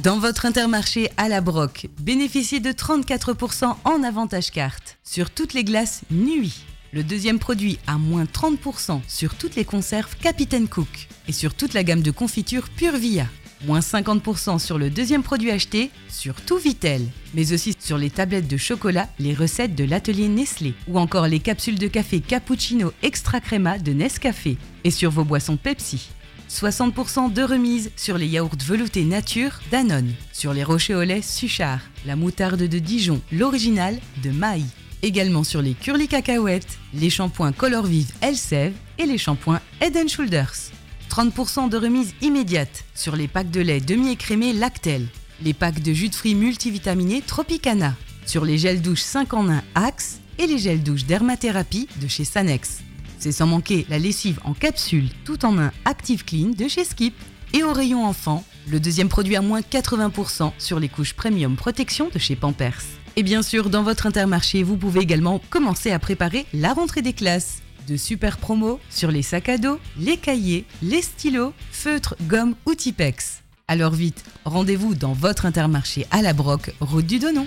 Dans votre Intermarché à la Broc, bénéficiez de 34% en avantage carte sur toutes les glaces Nuit. Le deuxième produit à moins 30% sur toutes les conserves Capitaine Cook et sur toute la gamme de confitures Pure Via. Moins 50% sur le deuxième produit acheté sur tout Vitel, mais aussi sur les tablettes de chocolat, les recettes de l'atelier Nestlé ou encore les capsules de café cappuccino extra crema de Nescafé et sur vos boissons Pepsi. 60% de remise sur les yaourts veloutés nature Danone, sur les rochers au lait Suchard, la moutarde de Dijon, l'original de Maille. Également sur les curly cacahuètes, les shampoings Color Vive Elseve et les shampoings Head & Shoulders. 30% de remise immédiate sur les packs de lait demi-écrémé Lactel, les packs de jus de fruits multivitaminés Tropicana, sur les gels douche 5 en 1 Axe et les gels douche Dermathérapie de chez Sanex. C'est sans manquer la lessive en capsule tout en 1 Active Clean de chez Skip. Et au rayon enfant, le deuxième produit à moins 80% sur les couches Premium Protection de chez Pampers. Et bien sûr, dans votre Intermarché, vous pouvez également commencer à préparer la rentrée des classes. De super promos sur les sacs à dos, les cahiers, les stylos, feutres, gommes ou Tipex. Alors vite, rendez-vous dans votre Intermarché à la Broc, route du Donon.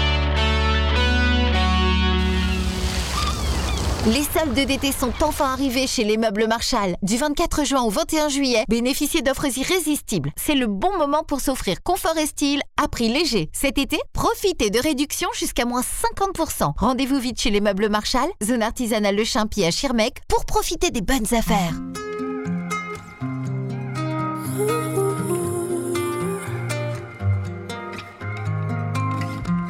Les soldes d'été sont enfin arrivés chez les Meubles Marchal. Du 24 juin au 21 juillet, bénéficiez d'offres irrésistibles. C'est le bon moment pour s'offrir confort et style à prix léger. Cet été, profitez de réductions jusqu'à moins 50%. Rendez-vous vite chez les Meubles Marchal, zone artisanale Le Champy à Schirmeck, pour profiter des bonnes affaires.